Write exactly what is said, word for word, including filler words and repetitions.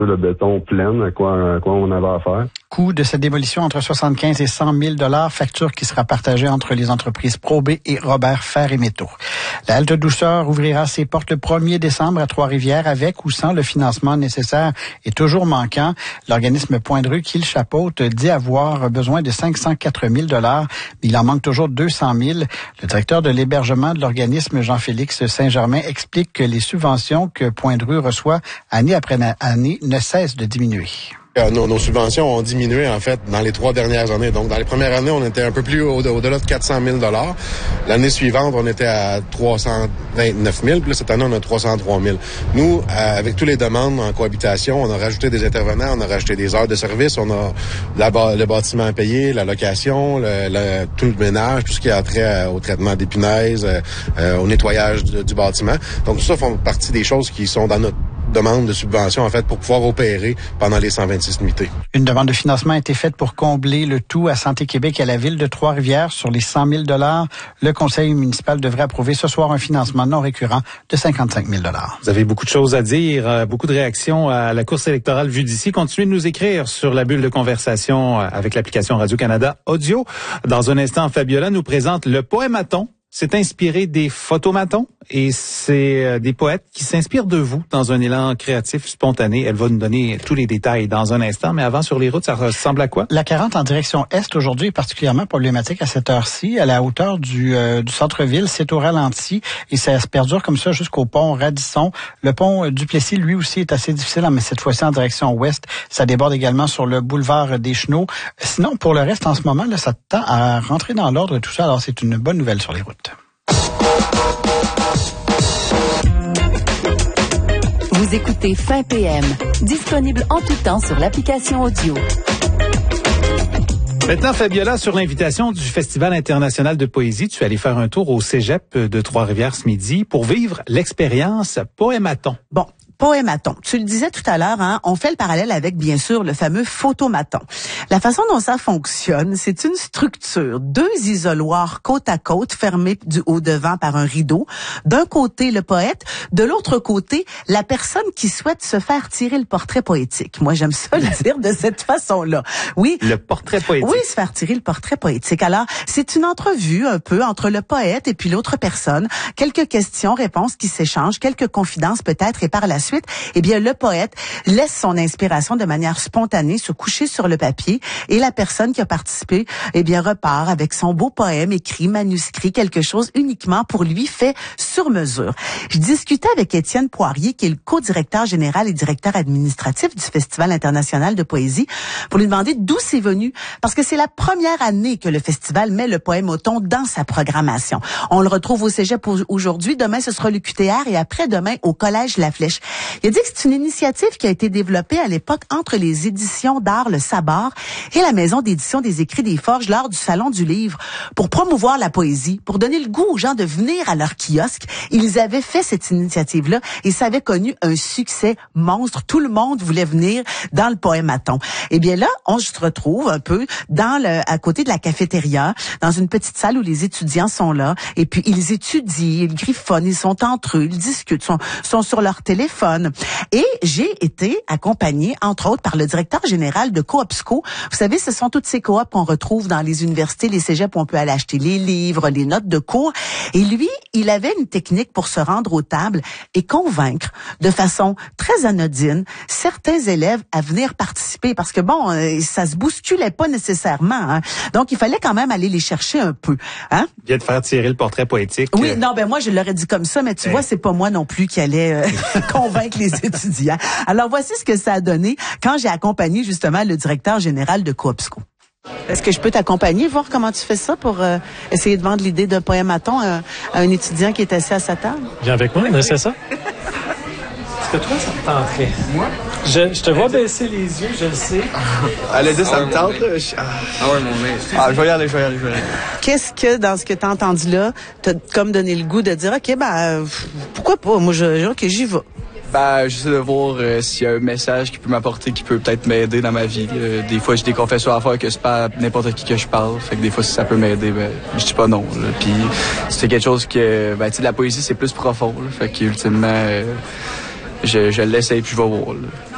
le béton plein, à quoi, à quoi on avait affaire. Coût de cette démolition entre soixante-quinze et cent mille dollars, facture qui sera partagée entre les entreprises Pro-B et Robert Fer et Métaux. La halte douceur ouvrira ses portes le premier décembre à Trois-Rivières avec ou sans le financement nécessaire et toujours manquant. L'organisme Point de Rue qui le chapeaute dit avoir besoin de cinq cent quatre mille dollars, mais il en manque toujours deux cent mille. Le directeur de l'hébergement de l'organisme, Jean-Félix Saint-Germain, explique que les subventions que Point de Rue reçoit année après année ne cessent de diminuer. Euh, nos, nos subventions ont diminué, en fait, dans les trois dernières années. Donc, dans les premières années, on était un peu plus au, au-delà de quatre cent mille dollars. L'année suivante, on était à trois cent vingt-neuf mille. Puis là, cette année, on a trois cent trois mille. Nous, euh, avec tous les demandes en cohabitation, on a rajouté des intervenants, on a rajouté des heures de service, on a la, le bâtiment à payer, la location, le, le, tout le ménage, tout ce qui a trait au traitement des punaises, euh, au nettoyage de, du bâtiment. Donc, tout ça font partie des choses qui sont dans notre demande de subvention, en fait, pour pouvoir opérer pendant les cent vingt-six nuitées. Une demande de financement a été faite pour combler le tout à Santé Québec et à la Ville de Trois-Rivières sur les cent mille dollars. Le conseil municipal devrait approuver ce soir un financement non récurrent de cinquante-cinq mille dollars. Vous avez beaucoup de choses à dire, beaucoup de réactions à la course électorale vue d'ici. Continuez de nous écrire sur la bulle de conversation avec l'application Radio-Canada Audio. Dans un instant, Fabiola nous présente le poématon. C'est inspiré des photomatons et c'est euh, des poètes qui s'inspirent de vous dans un élan créatif spontané. Elle va nous donner tous les détails dans un instant, mais avant, sur les routes, ça ressemble à quoi? La quarante en direction est aujourd'hui est particulièrement problématique à cette heure-ci. À la hauteur du, euh, du centre-ville, c'est au ralenti et ça se perdure comme ça jusqu'au pont Radisson. Le pont euh, Duplessis, lui aussi, est assez difficile, mais cette fois-ci en direction ouest. Ça déborde également sur le boulevard des Chenaux. Sinon, pour le reste, en ce moment, là, ça tend à rentrer dans l'ordre tout ça. Alors, c'est une bonne nouvelle sur les routes. Vous écoutez Fin P M, disponible en tout temps sur l'application audio. Maintenant, Fabiola, sur l'invitation du Festival international de poésie, tu es allé faire un tour au Cégep de Trois-Rivières ce midi pour vivre l'expérience Poématon. Bon. Poématon. Tu le disais tout à l'heure, hein, on fait le parallèle avec, bien sûr, le fameux photomaton. La façon dont ça fonctionne, c'est une structure, deux isoloirs côte à côte, fermés du haut devant par un rideau. D'un côté, le poète, de l'autre côté, la personne qui souhaite se faire tirer le portrait poétique. Moi, j'aime ça le dire de cette façon-là. Oui. Le portrait poétique. Oui, se faire tirer le portrait poétique. Alors, c'est une entrevue un peu entre le poète et puis l'autre personne. Quelques questions, réponses qui s'échangent, quelques confidences peut-être, et par la suite, eh bien, le poète laisse son inspiration de manière spontanée se coucher sur le papier et la personne qui a participé, eh bien, repart avec son beau poème écrit, manuscrit, quelque chose uniquement pour lui fait sur mesure. Je discutais avec Étienne Poirier, qui est le co-directeur général et directeur administratif du Festival international de poésie, pour lui demander d'où c'est venu, parce que c'est la première année que le festival met le poématon dans sa programmation. On le retrouve au Cégep aujourd'hui, demain ce sera le Q T R et après-demain au Collège La Flèche. Il a dit que c'est une initiative qui a été développée à l'époque entre les éditions d'art Le Sabar et la maison d'édition des Écrits des Forges lors du Salon du Livre pour promouvoir la poésie, pour donner le goût aux gens de venir à leur kiosque. Ils avaient fait cette initiative-là et ça avait connu un succès monstre. Tout le monde voulait venir dans le poématon. Eh bien là, on se retrouve un peu dans le, à côté de la cafétéria, dans une petite salle où les étudiants sont là et puis ils étudient, ils griffonnent, ils sont entre eux, ils discutent, sont, sont sur leur téléphone. Et j'ai été accompagnée, entre autres, par le directeur général de Coopsco. Vous savez, ce sont toutes ces coops qu'on retrouve dans les universités, les cégeps où on peut aller acheter les livres, les notes de cours. Et lui, il avait une technique pour se rendre aux tables et convaincre de façon très anodine certains élèves à venir participer. Parce que bon, ça se bousculait pas nécessairement. Hein. Donc, il fallait quand même aller les chercher un peu. Hein? Viens de faire tirer le portrait poétique. Oui, non, ben moi, je l'aurais dit comme ça, mais tu hey. vois, c'est pas moi non plus qui allait euh, convaincre les étudiants. Alors, voici ce que ça a donné quand j'ai accompagné justement le directeur général de Coopsco. Est-ce que je peux t'accompagner, voir comment tu fais ça pour euh, essayer de vendre l'idée d'un poématon à, à un étudiant qui est assis à sa table? Viens avec moi, on essaie ça. Est-ce que toi, ça te tenterait? Moi? Je, je te vois baisser les yeux, je le sais. Allez, ça ah, me tente, là. Ah. ah ouais, mon mec. Ah, je vais y aller, je vais y aller, je vais y aller. Qu'est-ce que, dans ce que tu as entendu là, t'as comme donné le goût de dire, OK, ben, pourquoi pas? Moi, je, OK, j'y vais. Ben, j'essaie de voir euh, s'il y a un message qui peut m'apporter, qui peut peut-être m'aider dans ma vie. Euh, des fois, j'ai des confessions à faire que c'est pas n'importe qui que je parle. Fait que des fois, si ça peut m'aider, ben, je dis pas non. Là. Puis, c'est quelque chose que, ben, tu sais, la poésie, c'est plus profond. Là. Fait qu'ultimement, euh, je, je l'essaye puis je vais voir. Là.